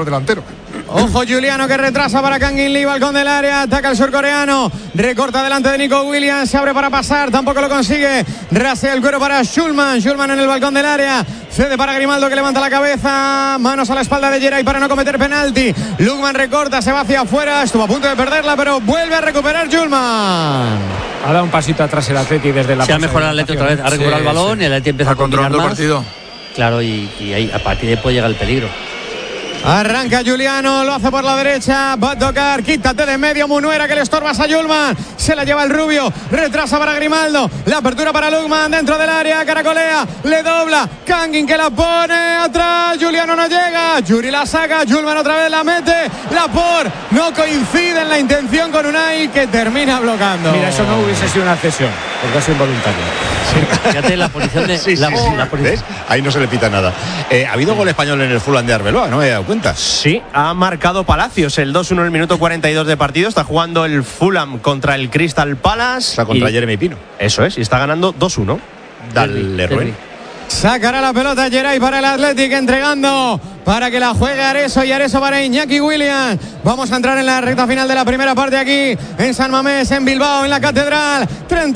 delantero. Ojo, Giuliano, que retrasa para Kang In Lee, balcón del área, ataca el surcoreano, recorta delante de Nico Williams, se abre para pasar, tampoco lo consigue, rasea el cuero para Schulman en el balcón del área, cede para Grimaldo, que levanta la cabeza, manos a la espalda de Geray para no cometer penalti. Lukman recorta, se va hacia afuera, estuvo a punto de perderla, pero vuelve a recuperar Schulman. Ha dado un pasito atrás el Atleti desde la... Se ha mejorado el Atleti otra vez, ha recuperado el balón y el Atleti empieza a controlar más. El partido. Claro, y ahí, a partir de ahí puede llegar el peligro. Arranca Giuliano, lo hace por la derecha, va a tocar, quítate de medio, Munuera, que le estorbas a Schulman, se la lleva el rubio, retrasa para Grimaldo, la apertura para Lukman dentro del área, caracolea, le dobla, Kangin que la pone atrás, Giuliano no llega, Yuri la saca, Schulman otra vez la mete, Laporte no coincide en la intención con Unai, que termina bloqueando. Mira, eso no hubiese sido una cesión, porque ha sido involuntario. Sí, fíjate la posición de... Sí. ¿Ves? Ahí no se le pita nada. Ha habido gol español en el Fulham de Arbeloa, ¿no me he dado cuenta? Sí, ha marcado Palacios el 2-1 en el minuto 42 de partido. Está jugando el Fulham contra el Crystal Palace. Está contra Jeremy Pino. Eso es, y está ganando 2-1. Dale, Rubén. Sacará la pelota Geray para el Athletic, entregando para que la juegue Areso, y Areso para Iñaki Williams. Vamos a entrar en la recta final de la primera parte aquí en San Mamés, en Bilbao, en la Catedral.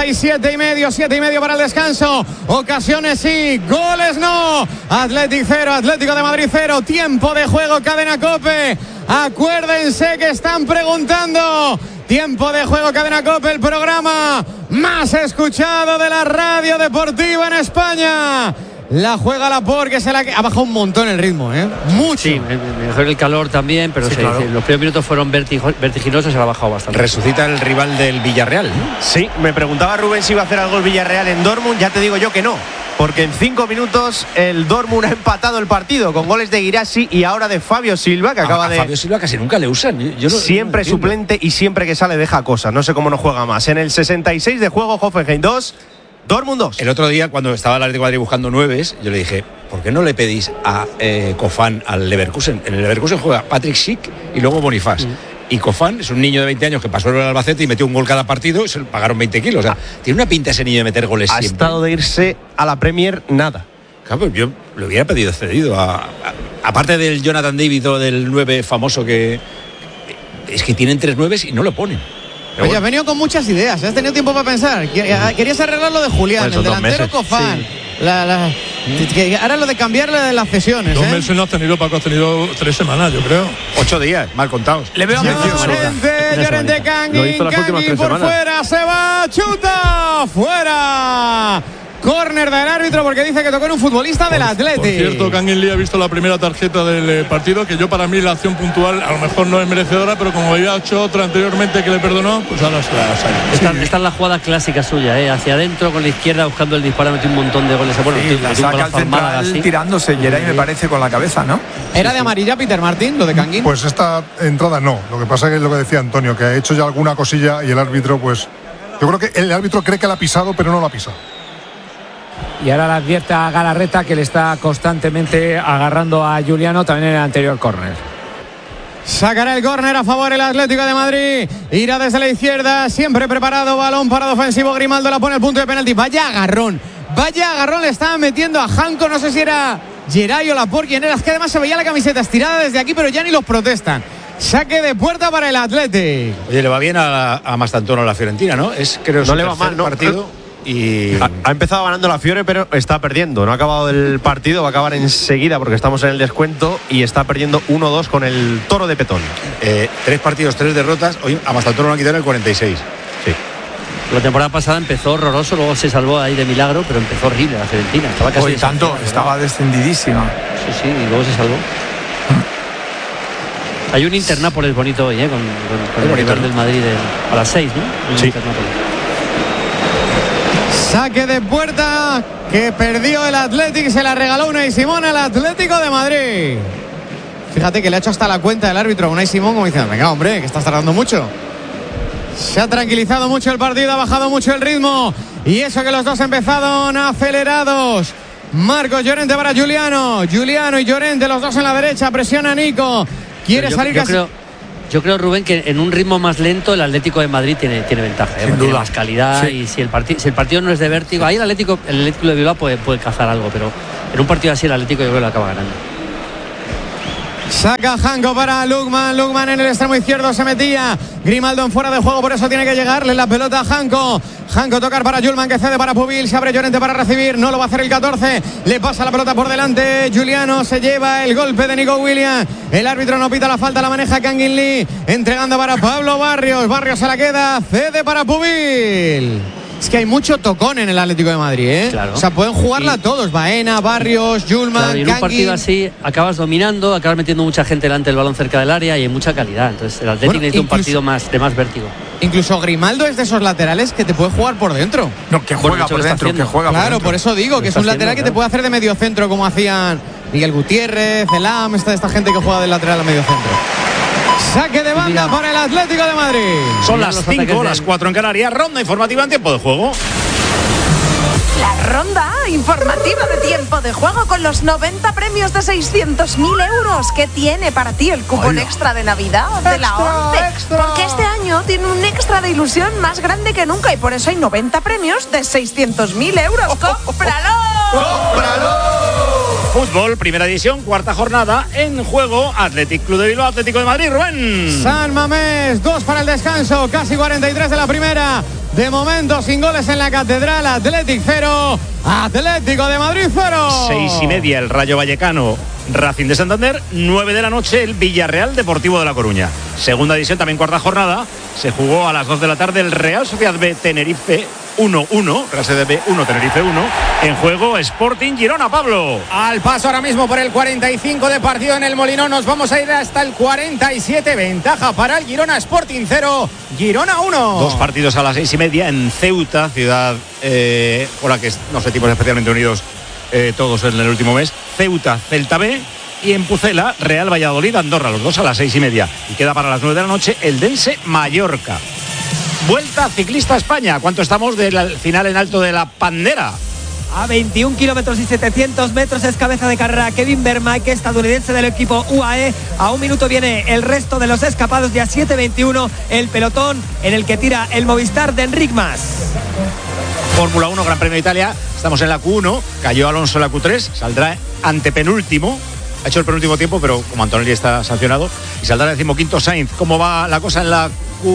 7:30 para el descanso. Ocasiones sí, goles no. Athletic 0, Atlético de Madrid 0. Tiempo de juego, Cadena COPE. Acuérdense que están preguntando. Tiempo de juego, Cadena COPE, el programa más escuchado de la radio deportiva en España. La juega Laporte, que se la ha bajado un montón el ritmo, mucho. Sí, mejor el calor también, pero sí, claro. Los primeros minutos fueron vertiginosos y se la ha bajado bastante. Resucita el rival del Villarreal, ¿no? Sí, me preguntaba Rubén si iba a hacer algo el Villarreal en Dortmund. Ya te digo yo que no, porque en 5 minutos el Dortmund ha empatado el partido con goles de Guirassy y ahora de Fabio Silva, que acaba de... Fabio Silva casi nunca le usan. Siempre suplente y siempre que sale deja cosas. No sé cómo no juega más. En el 66 de juego, Hoffenheim 2, Dortmund 2. El otro día, cuando estaba el Atlético de Madrid buscando nueves, yo le dije, ¿por qué no le pedís a Kofan al Leverkusen? En el Leverkusen juega Patrick Schick y luego Bonifaz. Y Kofan es un niño de 20 años que pasó el Albacete y metió un gol cada partido y se le pagaron 20 kilos. O sea, tiene una pinta ese niño de meter goles siempre. Ha estado de irse a la Premier nada. Claro, pues yo le hubiera pedido cedido. Aparte del Jonathan David o del 9 famoso, que es que tienen 3 9 y no lo ponen. Oye, has venido con muchas ideas, has tenido tiempo para pensar. Querías arreglar lo de Julián, el delantero Kofan. Sí. Ahora lo de cambiarle de las cesiones. 2 meses no has tenido, Paco, has tenido 3 semanas, yo creo. 8 días, mal contados. Le veo Llorente, Kangin por fuera, se va, chuta, fuera. Córner del árbitro porque dice que tocó en un futbolista del Athletic. Por cierto, Kang In Lee ha visto la primera tarjeta del partido, que yo para mí la acción puntual a lo mejor no es merecedora, pero como había hecho otra anteriormente que le perdonó, pues ahora se la saca. Esta es la jugada clásica suya, hacia adentro con la izquierda buscando el disparo, metió un montón de goles. Bueno, sí, la saca al central tirándose Geray, me parece, con la cabeza, ¿no? ¿Era de amarilla, Peter Martín, lo de Kangin? Pues esta entrada no. Lo que pasa es lo que decía Antonio, que ha hecho ya alguna cosilla y el árbitro, pues yo creo que el árbitro cree que la ha pisado, pero no la ha pisado. Y ahora le advierte a Galarreta que le está constantemente agarrando a Giuliano también en el anterior córner. Sacará el córner a favor el Atlético de Madrid. Irá desde la izquierda, siempre preparado, balón parado ofensivo. Grimaldo la pone el punto de penalti. Vaya agarrón le estaba metiendo a Janko. No sé si era Geray o Laporte quien era. Es que además se veía la camiseta estirada desde aquí, pero ya ni los protestan. Saque de puerta para el Atlético. Oye, le va bien a Mastantuono a la Fiorentina, ¿no? Es, creo, no le va mal, ¿no? Partido. Y ha empezado ganando la Fiore, pero está perdiendo. No ha acabado el partido, va a acabar enseguida porque estamos en el descuento y está perdiendo 1-2 con el Toro de Petón. 3 partidos, 3 derrotas. Hoy a Mastantuono lo han quitado en el 46. Sí. La temporada pasada empezó horroroso, luego se salvó ahí de milagro, pero empezó horrible la Fiorentina. Estaba casi estaba descendidísima. Sí, y luego se salvó. Hay un Internápolis bonito hoy, con el rival del Madrid a las 6, ¿no? Sí. Saque de puerta que perdió el Athletic, se la regaló Unai Simón al Atlético de Madrid. Fíjate que le ha hecho hasta la cuenta el árbitro a Unai Simón, como diciendo, venga hombre, que estás tardando mucho. Se ha tranquilizado mucho el partido, ha bajado mucho el ritmo. Y eso que los dos empezaron acelerados. Marcos Llorente para Giuliano y Llorente, los dos en la derecha, presiona a Nico. Quiere salir casi... Yo creo, Rubén, que en un ritmo más lento el Atlético de Madrid tiene ventaja, tiene más calidad, sí. Y si el partido no es de vértigo, ahí el Atlético de Bilbao puede cazar algo, pero en un partido así el Atlético yo creo que lo acaba ganando. Saca Janko para Lukman. Lukman en el extremo izquierdo se metía. Grimaldo en fuera de juego, por eso tiene que llegarle la pelota a Janko. Janko tocar para Julman, que cede para Pubil. Se abre Llorente para recibir. No lo va a hacer el 14. Le pasa la pelota por delante. Giuliano se lleva el golpe de Nico Williams. El árbitro no pita la falta, la maneja Kangin Lee. Entregando para Pablo Barrios. Barrios se la queda. Cede para Pubil. Es que hay mucho tocón en el Atlético de Madrid, ¿eh? Claro. O sea, pueden jugarla todos. Baena, Barrios, Julman, claro, y en un partido así acabas dominando, acabas metiendo mucha gente delante del balón cerca del área y hay mucha calidad. Entonces el Atlético necesita un partido de más vértigo. Incluso Grimaldo es de esos laterales que te puede jugar por dentro. No, que juega por dentro, que juega por dentro. Claro, por eso digo que es un lateral que te puede hacer de medio centro, como hacían Miguel Gutiérrez, Elam, esta gente que juega del lateral a medio centro. Saque de banda para el Atlético de Madrid. Son las 5, las 4 en Canarias. Ronda informativa en tiempo de juego. La ronda informativa de tiempo de juego con los 90 premios de 600.000 euros que tiene para ti el cupón extra de Navidad de la 11. Porque este año tiene un extra de ilusión más grande que nunca y por eso hay 90 premios de 600.000 euros. ¡Cómpralo! ¡Cómpralo! Fútbol, primera división, cuarta jornada. En juego, Athletic Club de Bilbao, Atlético de Madrid. Rubén. San Mamés, 2 para el descanso, casi 43 de la primera. De momento sin goles en la Catedral. Athletic 0, Atlético de Madrid 0. 6:30 el Rayo Vallecano, Racing de Santander. 9 de la noche el Villarreal Deportivo de La Coruña. Segunda división, también cuarta jornada. Se jugó a las 2 de la tarde el Real Sociedad B Tenerife 1-1, Real Sociedad B 1, Tenerife 1. En juego Sporting Girona, Pablo. Al paso ahora mismo por el 45 de partido en el Molinón. Nos vamos a ir hasta el 47. Ventaja para el Girona, Sporting 0, Girona 1. 2 partidos a las 6:30 en Ceuta, ciudad por la que nos sentimos especialmente unidos todos en el último mes. Ceuta, Celta B. Y en Pucela, Real Valladolid, Andorra, los dos a las 6:30. Y queda para las 9 de la noche el Dense Mallorca. Vuelta ciclista a España. ¿Cuánto estamos del final en alto de la Pandera? A 21 kilómetros y 700 metros es cabeza de carrera Kevin Vermaeke, estadounidense del equipo UAE. A 1 minuto viene el resto de los escapados y a 7:21 el pelotón en el que tira el Movistar de Enric Mas. Fórmula 1, Gran Premio de Italia. Estamos en la Q1. Cayó Alonso en la Q3. Saldrá antepenúltimo. Ha hecho el penúltimo tiempo, pero como Antonelli está sancionado. Y saldrá el 15º Sainz. ¿Cómo va la cosa en la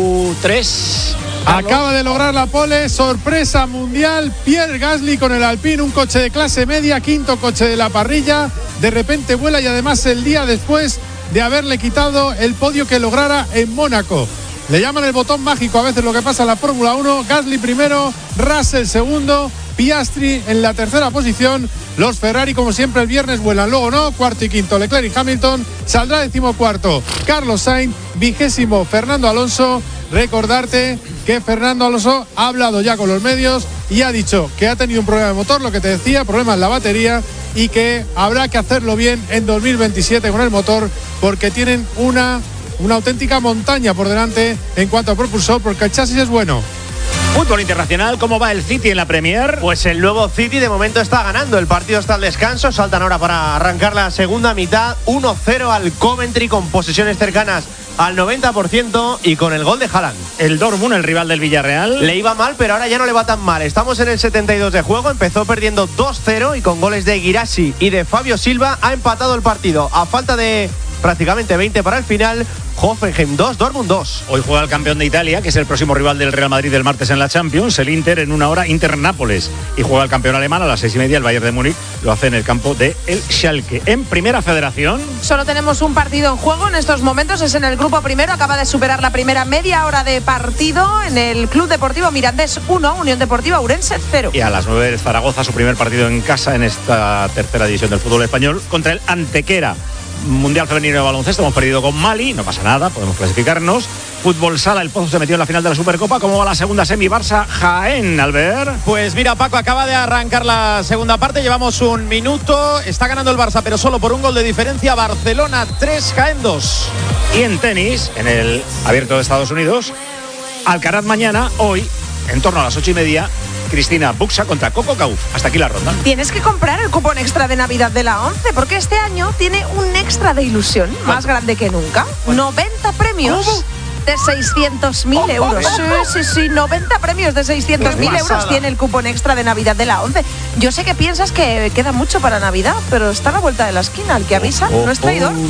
Q3? Acaba de lograr la pole, sorpresa mundial, Pierre Gasly con el Alpine, un coche de clase media, 5º coche de la parrilla, de repente vuela y además el día después de haberle quitado el podio que lograra en Mónaco. Le llaman el botón mágico a veces lo que pasa en la Fórmula 1, Gasly primero, Russell segundo, Piastri en la tercera posición. Los Ferrari, como siempre, el viernes vuelan, luego no, cuarto y quinto Leclerc y Hamilton, saldrá 14º Carlos Sainz, 20º Fernando Alonso. Recordarte que Fernando Alonso ha hablado ya con los medios y ha dicho que ha tenido un problema de motor, lo que te decía, problema en la batería, y que habrá que hacerlo bien en 2027 con el motor porque tienen una auténtica montaña por delante en cuanto a propulsor, porque el chasis es bueno. Fútbol internacional, ¿cómo va el City en la Premier? Pues el nuevo City de momento está ganando. El partido está al descanso. Saltan ahora para arrancar la segunda mitad. 1-0 al Coventry con posesiones cercanas al 90% y con el gol de Haaland. El Dortmund, el rival del Villarreal. Le iba mal, pero ahora ya no le va tan mal. Estamos en el 72 de juego. Empezó perdiendo 2-0 y con goles de Guirassy y de Fabio Silva ha empatado el partido. A falta de prácticamente 20 para el final, Hoffenheim 2, Dortmund 2. Hoy juega el campeón de Italia, que es el próximo rival del Real Madrid el martes en la Champions, el Inter en una hora, Inter-Nápoles. Y juega el campeón alemán a las 6:30, el Bayern de Múnich lo hace en el campo de el Schalke. En Primera Federación. Solo tenemos un partido en juego en estos momentos, es en el grupo primero, acaba de superar la primera media hora de partido en el Club Deportivo Mirandés 1, Unión Deportiva Ourense 0. Y a las 9 de Zaragoza, su primer partido en casa en esta tercera división del fútbol español, contra el Antequera. Mundial femenino de baloncesto, hemos perdido con Mali, no pasa nada, podemos clasificarnos. Fútbol sala, el Pozo se metió en la final de la Supercopa. ¿Cómo va la segunda semi? Barça Jaén, Albert. Pues mira, Paco, acaba de arrancar la segunda parte, llevamos un minuto, está ganando el Barça, pero solo por un gol de diferencia. Barcelona 3, Jaén 2. Y en tenis, en el Abierto de Estados Unidos, Alcaraz mañana, hoy, en torno a las 8:30, Cristina Buxa contra Coco Gauff. Hasta aquí la ronda. Tienes que comprar el cupón extra de Navidad de la 11 porque este año tiene un extra de ilusión más grande que nunca. 90 premios de 600.000 euros. Sí, 90 premios de 600.000 euros tiene el cupón extra de Navidad de la 11. Yo sé que piensas que queda mucho para Navidad, pero está a la vuelta de la esquina. El que avisa no es traidor.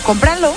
cómpralo.